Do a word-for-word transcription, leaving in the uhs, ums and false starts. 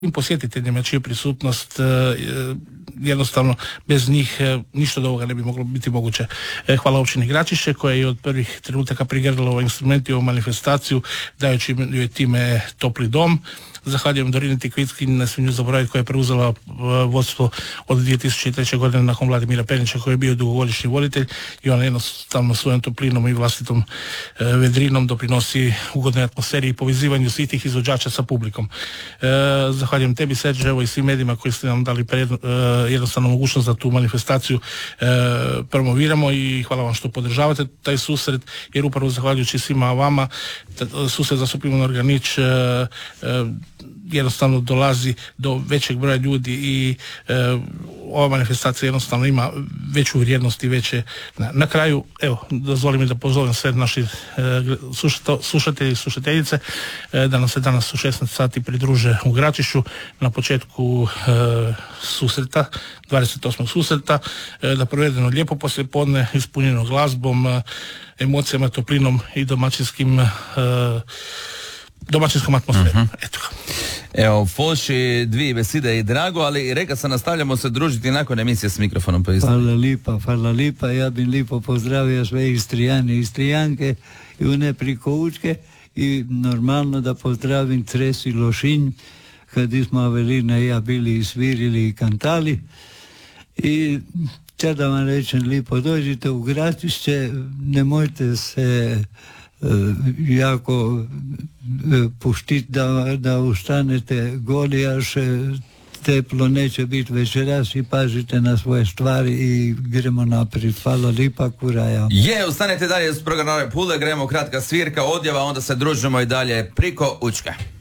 posjetiteljima čija prisutnost jednostavno bez njih ništa od ovoga ne bi moglo biti moguće. Hvala općini Gračišće koja je od prvih trenutaka prigradila ovaj instrument i ovu manifestaciju dajući joj time topli dom. Zahvaljujem Dorini Tikvitski, ne smijem zaboraviti, koja je preuzela vodstvo od dvije tisuće treće. godine nakon Vladimira Pernića koji je bio dugogodišnji voditelj i ona jednostavno svojom toplinom i vlastitom e, vedrinom doprinosi ugodnoj atmosferi i povezivanju svih tih izvođača sa publikom. E, zahvaljujem tebi, Serđe, evo i svim medijima koji ste nam dali pred, e, jednostavno mogućnost da tu manifestaciju e, promoviramo i hvala vam što podržavate taj susret, jer upravo zahvaljujući svima vama susret za Supivan Organić e, e, jednostavno dolazi do većeg broja ljudi i e, ova manifestacija jednostavno ima veću vrijednost i veće. Na, na kraju, evo, dozvoli mi da pozovem sve naši e, slušatelji i slušateljice e, da nam se danas u šesnaest sati pridruže u Gračišću na početku e, susreta, dvadeset osmog susreta, e, da provedeno lijepo poslijepodne ispunjeno glazbom, e, emocijama, toplinom i domaćinskim e, domaćinskom atmosferom. Uh-huh. Eto. Evo, Foši, dvije besede i drago, ali reka se nastavljamo se družiti nakon emisije s mikrofonom. Pa hvala lipa, hvala lipa, ja bih lipo pozdravio sve Istrijane i Istrijanke i one priko Učke i normalno da pozdravim Cres i Lošinj, kad smo Avelina i ja bili i svirili i kantali i ća da vam rečem lipo, dođite u Gračišće, nemojte se jako puštiti da, da ustanete goli, až teplo neće biti večeras i pazite na svoje stvari i gremo naprijed. Hvala lipa, kuraja. Je, ustanete dalje s programom Pule, gremo kratka svirka, odjava, onda se družimo i dalje priko Učke.